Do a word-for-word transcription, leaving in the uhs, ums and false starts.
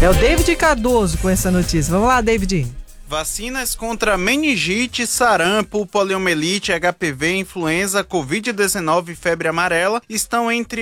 É o David Cardoso com essa notícia. Vamos lá, David. Vacinas contra meningite, sarampo, poliomielite, H P V, influenza, covid dezenove e febre amarela estão entre